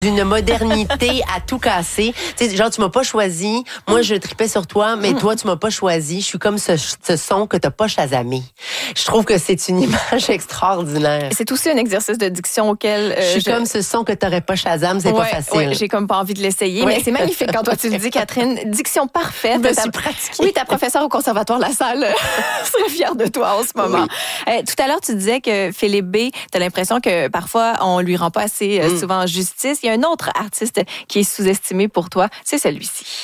d'une modernité à tout casser. Tu sais, genre, tu m'as pas choisi. Moi, je tripais sur toi, mais toi, tu m'as pas choisi. Je suis comme ce son que t'as pas chasamé. Je trouve que c'est une image extraordinaire. C'est aussi un exercice de diction auquel... je suis comme ce son que t'aurais pas Shazam, c'est pas facile. Ouais, j'ai comme pas envie de l'essayer, mais c'est magnifique quand toi tu le dis, Catherine. Diction parfaite. Je me suis pratiquée. Oui, ta professeure au Conservatoire La Salle serait fière de toi en ce moment. Oui. Tout à l'heure, tu disais que Philippe B, t'as l'impression que parfois, on lui rend pas assez souvent justice. Il y a un autre artiste qui est sous-estimé pour toi, c'est celui-ci.